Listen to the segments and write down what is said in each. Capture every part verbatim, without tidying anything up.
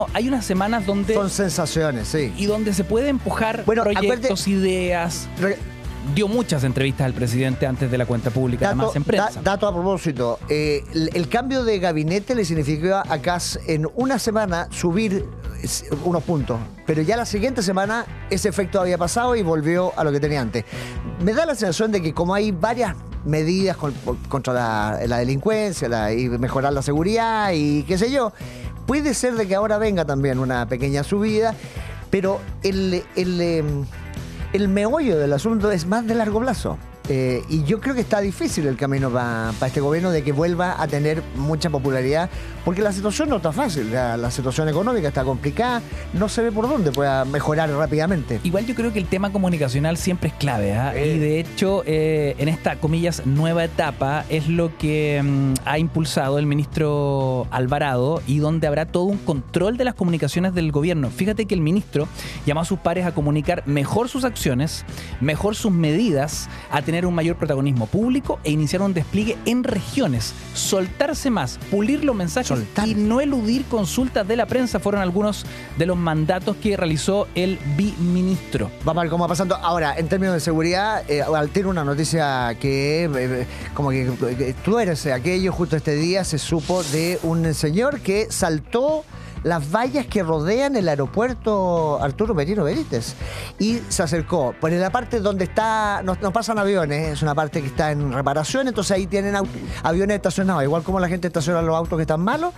Hay unas semanas donde... Son sensaciones, sí. Y donde se puede empujar bueno, proyectos, acuérdate, ideas. Re, dio muchas entrevistas al presidente antes de la cuenta pública, dato, además en prensa. Da, dato a propósito, eh, el, el cambio de gabinete le significó a Kast en una semana subir unos puntos, pero ya la siguiente semana ese efecto había pasado y volvió a lo que tenía antes. Me da la sensación de que como hay varias medidas con, contra la, la delincuencia la, y mejorar la seguridad y qué sé yo, puede ser de que ahora venga también una pequeña subida, pero el, el, el meollo del asunto es más de largo plazo. Eh, y yo creo que está difícil el camino para pa este gobierno de que vuelva a tener mucha popularidad, porque la situación no está fácil, la, la situación económica está complicada, no se ve por dónde pueda mejorar rápidamente. Igual yo creo que el tema comunicacional siempre es clave, ¿eh? Eh. Y de hecho, eh, en esta, comillas, nueva etapa es lo que mm, ha impulsado el ministro Alvarado y donde habrá todo un control de las comunicaciones del gobierno. Fíjate que el ministro llamó a sus pares a comunicar mejor sus acciones, mejor sus medidas, a tener un mayor protagonismo público e iniciar un despliegue en regiones, soltarse más, pulir los mensajes Soltar. y no eludir consultas de la prensa fueron algunos de los mandatos que realizó el biministro. Vamos a ver cómo va pasando. Ahora, en términos de seguridad, eh, tiene una noticia que eh, como que, que tú eres aquello, justo este día se supo de un señor que saltó las vallas que rodean el aeropuerto Arturo Merino Benítez y se acercó por la parte donde está no, no pasan aviones, es una parte que está en reparación, entonces ahí tienen aviones estacionados, igual como la gente estaciona los autos que están malos,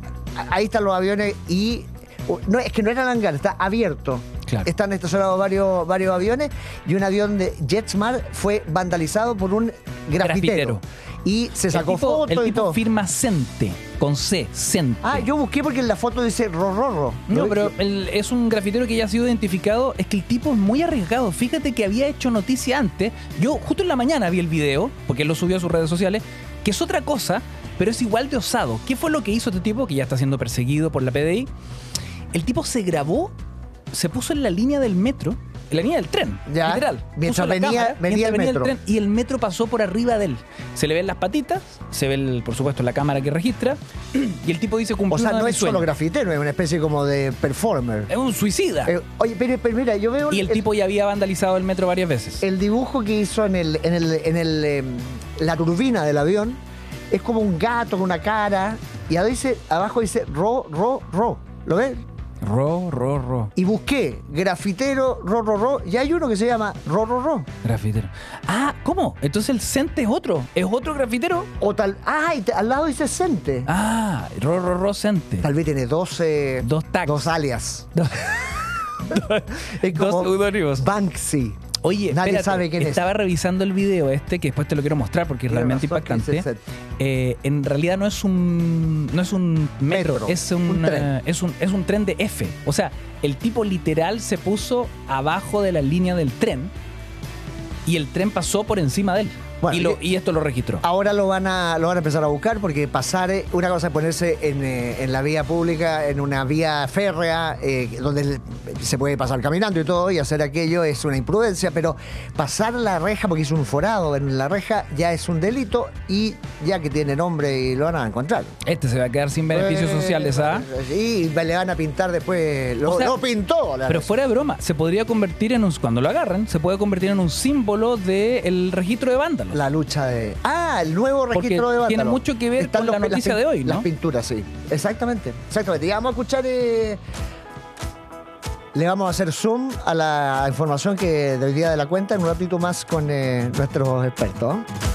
ahí están los aviones y no, es que no era hangar, está abierto. Claro. Están estacionados varios, varios aviones y un avión de JetSmart fue vandalizado por un grafitero. grafitero. Y se sacó fotos y todo. El tipo firma Cente, con C, Cente. Ah, yo busqué porque en la foto dice Rorrorro. No, pero el, es un grafitero que ya ha sido identificado. Es que el tipo es muy arriesgado. Fíjate que había hecho noticia antes. Yo justo en la mañana vi el video, porque él lo subió a sus redes sociales, que es otra cosa, pero es igual de osado. ¿Qué fue lo que hizo este tipo, que ya está siendo perseguido por la P D I? El tipo se grabó, se puso en la línea del metro, en la línea del tren, ya, literal. Mientras venía, cámara, venía, mientras el, venía metro. el tren y el metro pasó por arriba de él. Se le ven las patitas, se ve, el, por supuesto, la cámara que registra y el tipo dice cumplió. O sea, no es sueño. Solo grafitero, es una especie como de performer. Es un suicida. Eh, oye, pero, pero mira, yo veo... Y el, el tipo ya había vandalizado el metro varias veces. El dibujo que hizo en el en el, en el eh, la turbina del avión es como un gato con una cara y ahí dice, abajo dice ro, ro, ro. ¿Lo ves? Ro, ro, ro. Y busqué grafitero, ro, ro, ro, y hay uno que se llama ro, ro, ro. Grafitero. Ah, ¿cómo? Entonces el Cente es otro. ¿Es otro grafitero? O tal. Ah, y te, al lado dice Cente. Ah, ro, ro, ro, Cente. Tal vez tiene dos. Eh, dos tags. Dos alias. Es como dos seudónimos. Banksy. Oye, nadie espérate, sabe quién estaba es. revisando el video este, que después te lo quiero mostrar porque es realmente impactante. Eh, en realidad no es un no es un metro, metro. Es, un, un tren. Uh, es, un, es un tren de F. O sea, el tipo literal se puso abajo de la línea del tren y el tren pasó por encima de él. Bueno, y, lo, y esto lo registró. Ahora lo van a lo van a empezar a buscar porque pasar, una cosa es ponerse en, eh, en la vía pública, en una vía férrea, eh, donde se puede pasar caminando y todo, y hacer aquello es una imprudencia, pero pasar la reja, porque es un forado en la reja, ya es un delito y ya que tiene nombre y lo van a encontrar. Este se va a quedar sin beneficios eh, sociales, ¿ah? Y le van a pintar después, lo, o sea, lo pintó. La pero vez. Fuera de broma, se podría convertir en un, cuando lo agarran, se puede convertir en un símbolo del registro de vándalos. La lucha de... Ah, el nuevo registro porque de vándalos. Tiene mucho que ver Están con los, la noticia las, de hoy, ¿no? Las pinturas, sí. Exactamente. Exactamente. Y vamos a escuchar... Eh, le vamos a hacer zoom a la información que del día de la cuenta en un ratito más con eh, nuestros expertos.